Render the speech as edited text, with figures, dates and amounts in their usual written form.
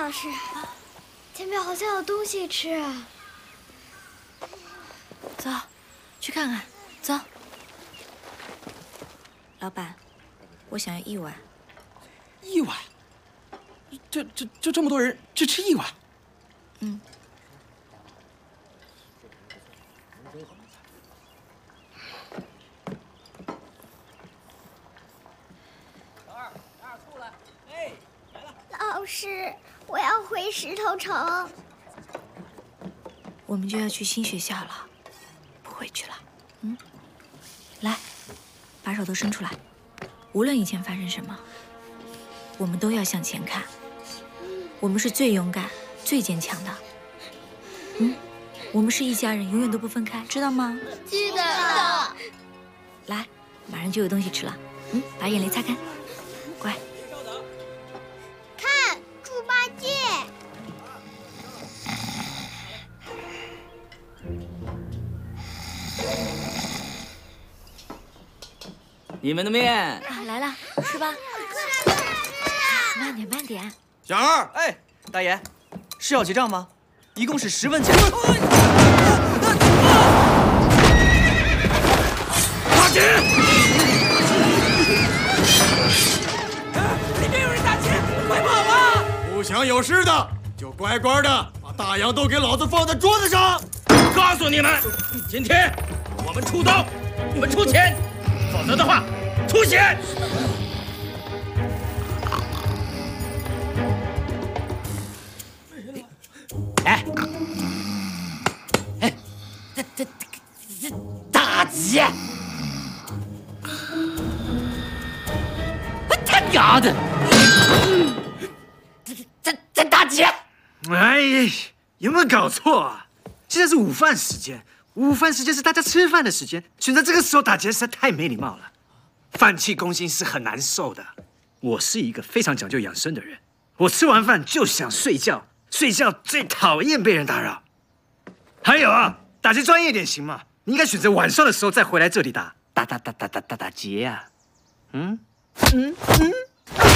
老师，前面好像有东西吃。 走，去看看。走。老板，我想要1碗。 1碗？就这么多人，只吃1碗？ 嗯。 老师，我要回石头城。 我们就要去新学校了，不回去了。嗯，来，把手都伸出来。无论以前发生什么，我们都要向前看。我们是最勇敢、最坚强的。嗯，我们是一家人，永远都不分开，知道吗？ 记得。 来，马上就有东西吃了。嗯，把眼泪擦干，乖。 看，猪八戒。 你们的面啊，来了，吃吧。慢点，慢点。 小二， 哎，大爷，是要结账吗？一共是10文钱。 大姐， 里面有人打劫，快跑啊！ 不想有事的就乖乖的把大洋都给老子放在桌子上。 告诉你们，今天我们出刀，你们出钱，否则的话，出血！ 哎，大姐，他娘的，这大姐！ 哎，有没有搞错啊？现在是午饭时间，午饭时间是大家吃饭的时间，选择这个时候打劫实在太没礼貌了。饭气攻心是很难受的。我是一个非常讲究养生的人，我吃完饭就想睡觉，睡觉最讨厌被人打扰。还有啊，打劫专业点行吗？你应该选择晚上的时候再回来这里打劫啊。